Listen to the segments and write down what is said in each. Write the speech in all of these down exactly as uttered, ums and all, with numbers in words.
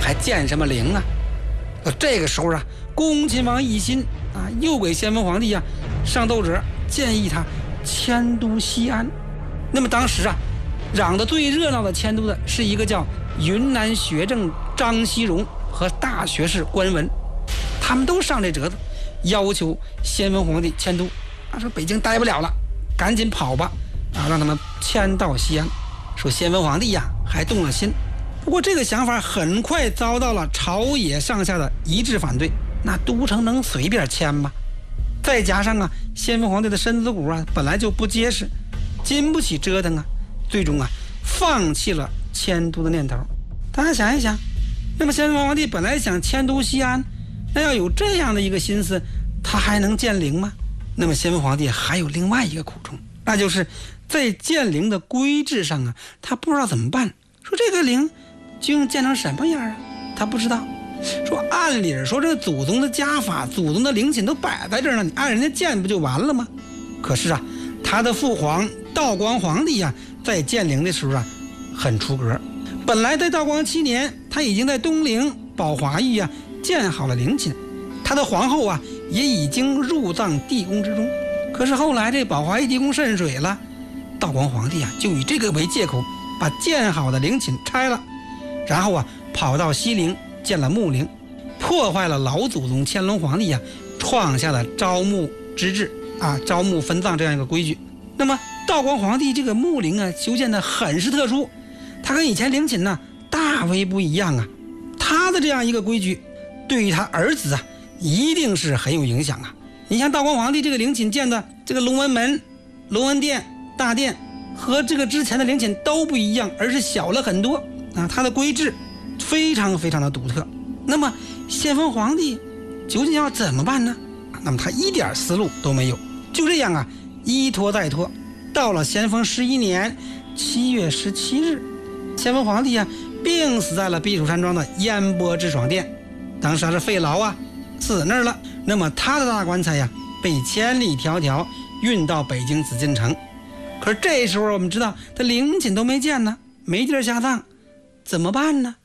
还建什么陵啊？这个时候啊，恭亲王奕欣啊，又给先锋皇帝啊上奏折，建议他迁都西安。那么当时啊，嚷得最热闹的迁都的是一个叫云南学政张锡荣和大学士关文，他们都上这折子，要求先锋皇帝迁都。啊，说北京待不了了，赶紧跑吧！啊，让他们迁到西安。说先锋皇帝呀，还动了心。不过这个想法很快遭到了朝野上下的一致反对。那都城能随便迁吗？再加上啊，先锋皇帝的身子骨啊本来就不结实，经不起折腾啊，最终啊放弃了迁都的念头。大家想一想，那么先锋皇帝本来想迁都西安，那要有这样的一个心思，他还能建陵吗？那么先锋皇帝还有另外一个苦衷，那就是在建陵的规制上啊，他不知道怎么办。说这个陵究竟建成什么样啊？他不知道。说按理说这个祖宗的家法，祖宗的陵寝都摆在这儿呢，你按人家建不就完了吗？可是啊，他的父皇道光皇帝呀、啊，在建陵的时候啊，很出格。本来在道光七年，他已经在东陵宝华峪啊建好了陵寝，他的皇后啊也已经入葬地宫之中。可是后来这宝华峪地宫渗水了，道光皇帝啊就以这个为借口，把建好的陵寝拆了，然后啊跑到西陵建了墓陵，破坏了老祖宗乾隆皇帝啊创下的招墓之制啊，招墓分葬这样一个规矩。那么道光皇帝这个墓陵啊修建的很是特殊，他跟以前陵寝呢大为不一样啊。他的这样一个规矩，对于他儿子啊一定是很有影响啊。你像道光皇帝这个陵寝建的这个龙纹门、龙纹殿、大殿，和这个之前的陵寝都不一样，而是小了很多啊。他的规制非常非常的独特。那么先锋皇帝究竟要怎么办呢？那么他一点思路都没有，就这样啊一拖再拖。到了咸丰十一年七月十七日，咸丰皇帝啊病死在了避暑山庄的烟波智爽殿，当时还是肺痨啊死那儿了。那么他的大棺材呀被千里迢迢运到北京紫禁城。可是这时候我们知道他陵寝都没建呢，没地儿下葬，怎么办呢？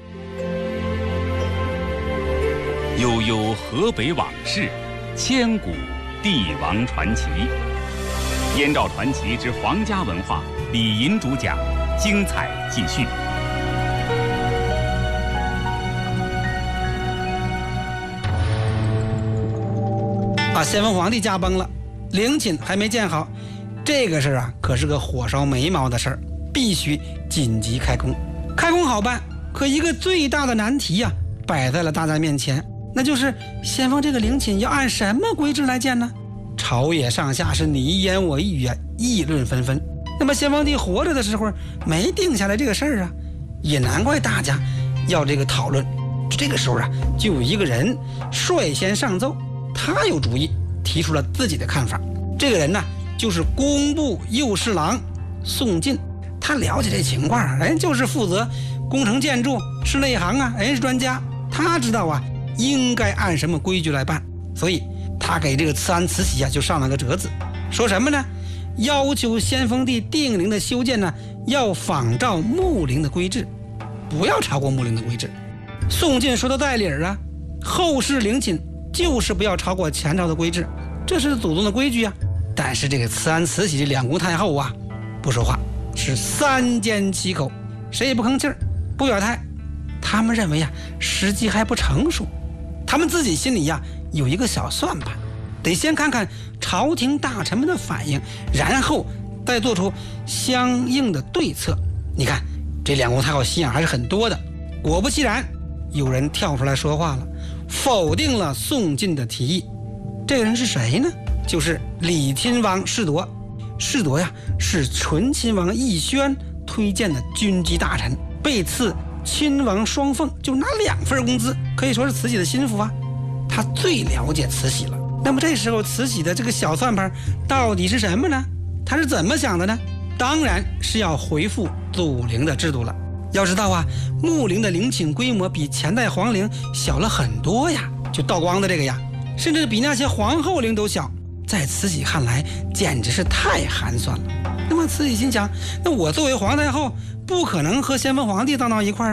悠悠河北往事，千古帝王传奇。燕赵传奇之皇家文化，李银主讲，精彩继续。 啊，先锋皇帝驾崩了，陵寝还没建好，这个事儿啊可是个火烧眉毛的事儿，必须紧急开工。开工好办，可一个最大的难题啊摆在了大家面前，那就是先锋这个陵寝要按什么规制来建呢？朝野上下是你一言我一语啊，议论纷纷。那么先锋帝活着的时候没定下来这个事儿啊，也难怪大家要这个讨论。这个时候啊，就有一个人率先上奏，他有主意，提出了自己的看法。这个人呢，就是工部右侍郎宋进。他了解这情况啊，人就是负责工程建筑，是内行啊，人是专家，他知道啊应该按什么规矩来办。所以他给这个慈安慈禧啊就上了个折子，说什么呢？要求先锋帝定陵的修建呢要仿照墓陵的规制，不要超过墓陵的规制。宋进说的在理儿啊，后世陵寝就是不要超过前朝的规制，这是祖宗的规矩啊。但是这个慈安慈禧这两宫太后啊不说话，是三缄其口，谁也不吭气儿，不表态。他们认为啊时机还不成熟，他们自己心里呀有一个小算盘，得先看看朝廷大臣们的反应，然后再做出相应的对策。你看这两宫太后心眼还是很多的。果不其然，有人跳出来说话了，否定了宋进的提议。这个人是谁呢？就是李亲王士铎。士铎呀是醇亲王奕轩推荐的军机大臣，被赐亲王双凤，就拿两份工资，可以说是慈禧的心腹啊。他最了解慈禧了。那么这时候慈禧的这个小算盘到底是什么呢？他是怎么想的呢？当然是要恢复祖陵的制度了。要知道啊，墓陵的陵寝规模比前代皇陵小了很多呀，就道光的这个呀，甚至比那些皇后陵都小。在慈禧看来简直是太寒酸了。那么慈禧心想，那我作为皇太后不可能和先锋皇帝葬到一块儿啊，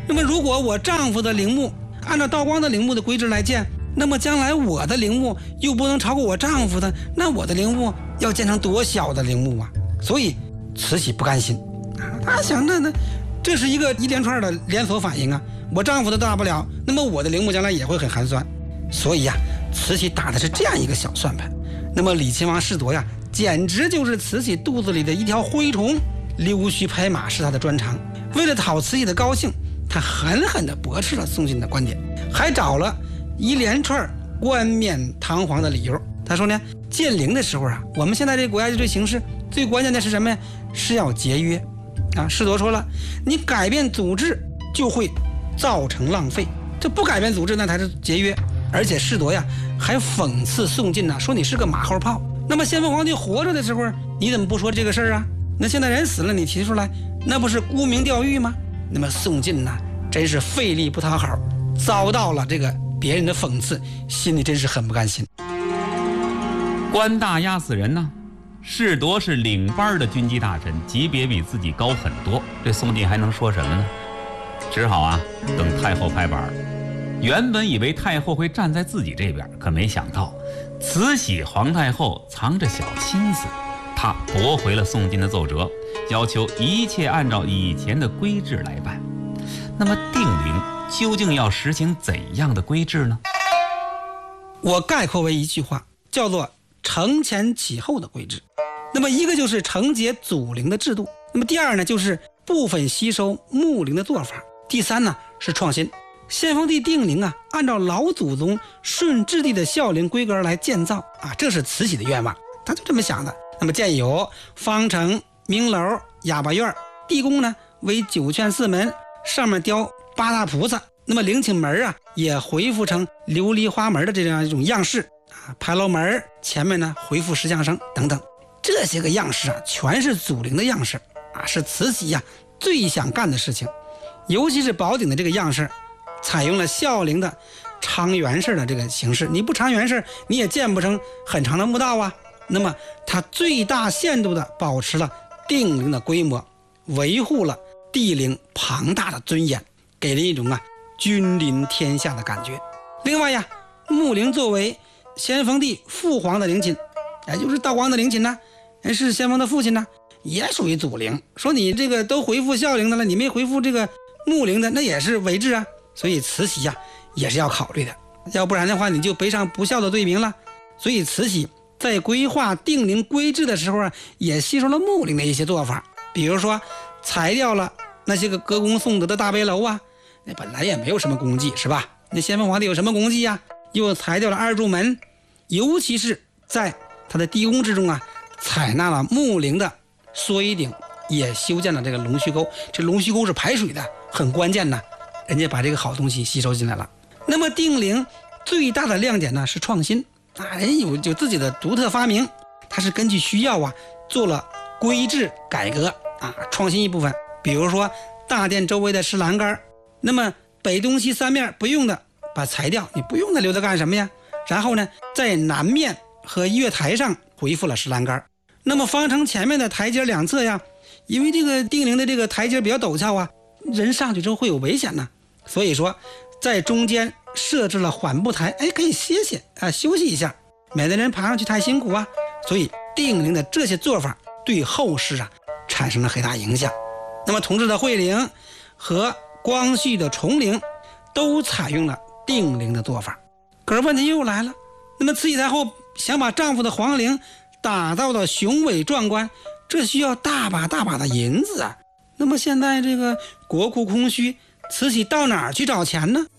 那么如果我丈夫的陵墓按照道光的陵墓的规制来建，那么将来我的陵墓又不能超过我丈夫的，那我的陵墓要建成多小的陵墓啊？所以慈禧不甘心啊，他想着呢，这是一个一连串的连锁反应啊，我丈夫的大不了，那么我的陵墓将来也会很寒酸。所以呀、啊，慈禧打的是这样一个小算盘。那么李亲王世铎呀，简直就是慈禧肚子里的一条蛔虫，溜须拍马是他的专长。为了讨慈禧的高兴，他狠狠地驳斥了宋进的观点，还找了一连串冠冕堂皇的理由。他说呢，建陵的时候啊，我们现在这个国家这形势最关键的是什么呀？是要节约啊。世铎说了，你改变组织就会造成浪费，这不改变组织那才是节约。而且世铎呀还讽刺宋进呐、啊，说你是个马后炮。那么先锋皇帝活着的时候你怎么不说这个事儿啊？那现在人死了你提出来，那不是沽名钓誉吗？那么宋进呐、啊，真是费力不讨好，遭到了这个别人的讽刺，心里真是很不甘心。 官大压死人呢，世铎是领班的军机大臣，级别比自己高很多，这宋进还能说什么呢？只好啊等太后拍板。原本以为太后会站在自己这边，可没想到慈禧皇太后藏着小心思，她驳回了宋进的奏折，要求一切按照以前的规制来办。那么定陵究竟要实行怎样的规制呢？ 我概括为一句话，叫做承前启后的规制。那么一个就是承接祖陵的制度，那么第二呢就是部分吸收墓陵的做法，第三呢是创新。先锋帝定陵啊，按照老祖宗顺治帝的孝陵规格来建造啊，这是慈禧的愿望，他就这么想的。那么建有方城、明楼、哑巴院，地宫呢为九圈四门，上面雕八大菩萨。那么陵寝门啊也恢复成琉璃花门的这样一种样式啊，牌楼门前面呢恢复石像生等等，这些个样式啊全是祖陵的样式啊，是慈禧呀、啊、最想干的事情。尤其是宝鼎的这个样式，采用了孝陵的长圆式的这个形式，你不长圆式你也建不成很长的墓道啊。那么它最大限度的保持了定陵的规模，维护了帝陵庞大的尊严，给人一种啊君临天下的感觉。另外呀，墓陵作为先锋帝父皇的陵寝，也就是道光的陵寝呢，是先锋的父亲呢，也属于祖陵。说你这个都回复孝陵的了，你没回复这个墓陵的，那也是违制啊。所以慈禧呀、啊、也是要考虑的，要不然的话你就背上不孝的罪名了。所以慈禧在规划定陵规制的时候啊，也吸收了墓陵的一些做法，比如说裁掉了那些个歌功颂德的大悲楼啊，那本来也没有什么功绩是吧？那先锋皇帝有什么功绩呀、啊？又裁掉了二柱门，尤其是在他的地宫之中啊，采纳了墓陵的缩衣顶，也修建了这个龙须沟。这龙须沟是排水的，很关键的。人家把这个好东西吸收进来了。那么定陵最大的亮点呢是创新啊，人有有自己的独特发明，它是根据需要啊做了规制改革啊，创新一部分。比如说大殿周围的石栏杆，那么北东西三面不用的把裁掉，你不用的留着干什么呀？然后呢，在南面和月台上恢复了石栏杆。那么方城前面的台阶两侧呀，因为这个定陵的这个台阶比较陡峭啊，人上去之后会有危险呢。所以说在中间设置了缓步台，哎，可以歇歇啊，休息一下，免得人爬上去太辛苦啊。所以定陵的这些做法对后世啊产生了很大影响。那么同治的惠陵和光绪的崇陵都采用了定陵的做法。可是问题又来了，那么慈禧太后想把丈夫的皇陵打造的雄伟壮观，这需要大把大把的银子啊。那么现在这个国库空虚，慈禧到哪儿去找钱呢？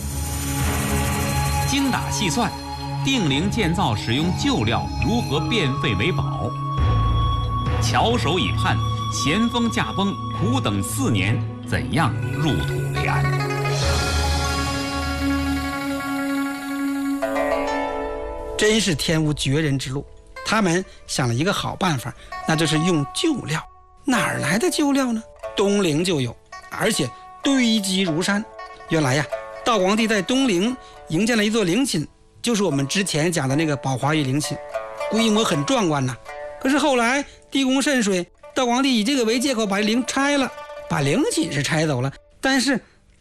精打细算，定陵建造使用旧料如何变废为宝？翘首以盼，咸丰驾崩，苦等四年，怎样入土为安？ 真是天无绝人之路。他们想了一个好办法，那就是用旧料。哪儿来的旧料呢？东陵就有，而且堆积如山。原来呀，道光帝在东陵营建了一座陵寝，就是我们之前讲的那个宝华玉陵寝，规模很壮观呐。可是后来地宫渗水，道光帝以这个为借口把陵拆了，把陵寝是拆走了，但是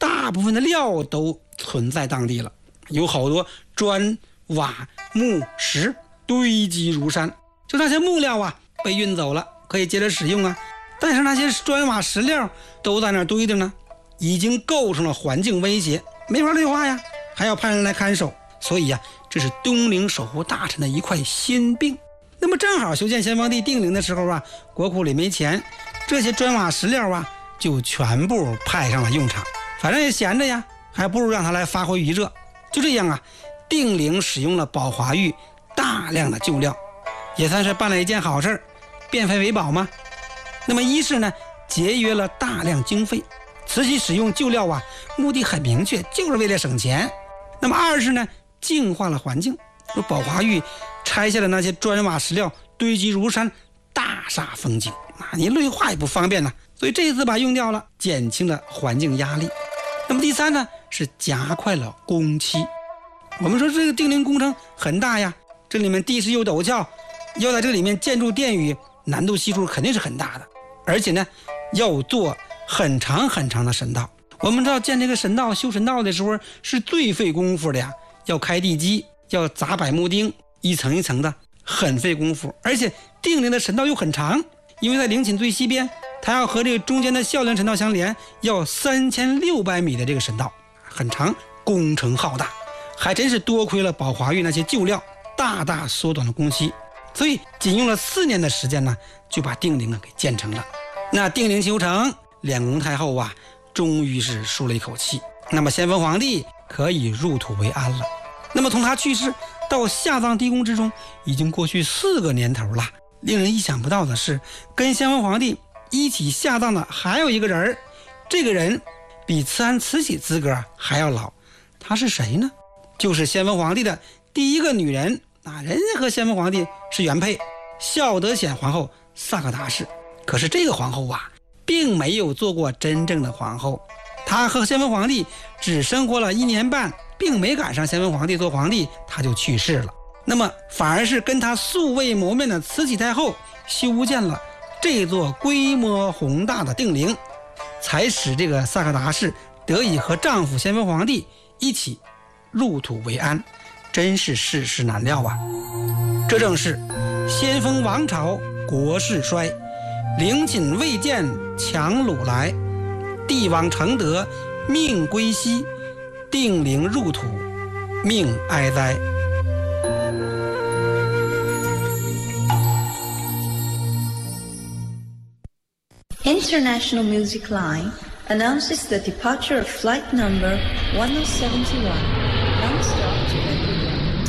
大部分的料都存在当地了，有好多砖瓦木石堆积如山。就那些木料啊被运走了，可以接着使用啊，但是那些砖瓦石料都在那儿堆着呢，已经构成了环境威胁，没法绿化呀，还要派人来看守。所以呀、啊，这是东陵守护大臣的一块心病。那么正好修建先锋帝定陵的时候啊，国库里没钱，这些砖瓦石料啊就全部派上了用场。反正也闲着呀，还不如让他来发挥余热。就这样啊，定陵使用了宝华玉大量的旧料，也算是办了一件好事，变废为宝嘛。那么一是呢，节约了大量经费，慈禧使用旧料啊，目的很明确，就是为了省钱。那么二是呢，净化了环境，宝华玉拆下了那些砖瓦石料，堆积如山，大煞风景啊！你绿化也不方便呢、啊，所以这次把它用掉了，减轻了环境压力。那么第三呢，是加快了工期。我们说这个定陵工程很大呀，这里面地势又陡峭，要在这里面建筑殿宇，难度系数肯定是很大的，而且呢，要做很长很长的神道。我们知道建这个神道、修神道的时候是最费功夫的呀，要开地基，要砸柏木钉，一层一层的，很费功夫。而且定陵的神道又很长，因为在陵寝最西边，它要和这个中间的孝陵神道相连，要三千六百米的这个神道，很长，工程浩大，还真是多亏了宝华玉那些旧料，大大缩短了工期。所以仅用了四年的时间呢，就把定陵啊给建成了。那定陵修成，两宫太后啊，终于是舒了一口气。那么先锋皇帝可以入土为安了。那么从他去世到下葬地宫之中，已经过去四个年头了。令人意想不到的是，跟先锋皇帝一起下葬的还有一个人，这个人比慈安慈禧资格还要老。他是谁呢？就是先锋皇帝的第一个女人啊，人家和先锋皇帝是原配，孝德显皇后萨克达氏。可是这个皇后啊，并没有做过真正的皇后，她和先锋皇帝只生活了一年半，并没赶上先锋皇帝做皇帝，她就去世了。那么反而是跟她素未谋面的慈禧太后修建了这座规模宏大的定陵，才使这个萨克达氏得以和丈夫先锋皇帝一起入土为安，真是世事难料啊！这正是先锋王朝国势衰，陵寝未建强掳来，帝王承德命归西，定陵入土命哀哉。 International Music Line announces the departure of flight number one oh seven one, non-stop to Beijing.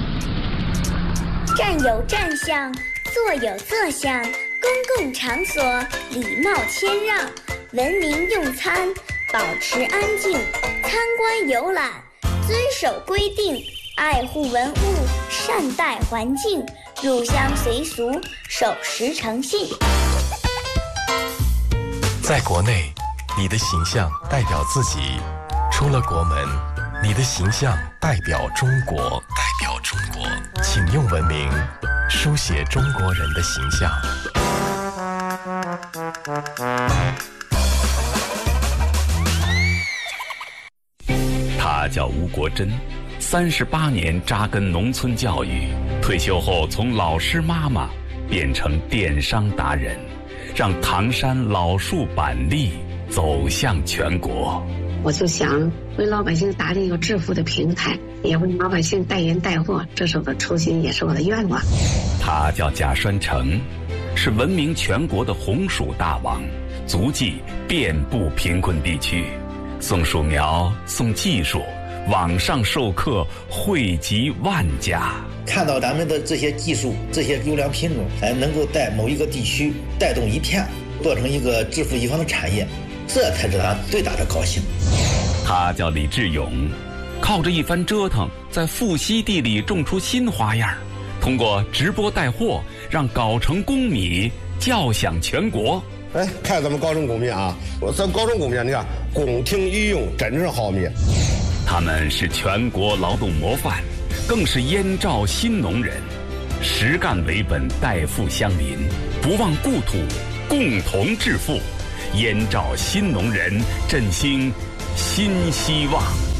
站有站相，坐有坐相，公共场所礼貌谦让，文明用餐，保持安静，参观游览，遵守规定，爱护文物，善待环境，入乡随俗，守时诚信。 在国内，你的形象代表自己；出了国门，你的形象代表中国。代表中国，请用文明书写中国人的形象。 他叫吴国珍，三十八年扎根农村教育，退休后从老师妈妈变成电商达人，让唐山老树板栗走向全国。 我就想为老百姓打理一个致富的平台，也为老百姓代言带货，这是我的初心，也是我的愿望。 他叫贾栓成，是闻名全国的红薯大王，足迹遍布贫困地区，送树苗，送技术，网上授课惠及万家。 看到咱们的这些技术，这些优良品种，哎，能够在某一个地区带动一片，做成一个致富一方的产业，这才是他最大的高兴。 他叫李志勇，靠着一番折腾，在富硒地里种出新花样，通过直播带货，让藁城公米叫响全国。 哎，看咱们藁城公米啊，我咱藁城公米，你看宫廷御用，真是好米。 他们是全国劳动模范，更是燕赵新农人，实干为本，代富乡邻，不忘故土，共同致富。燕赵新农人振兴新希望。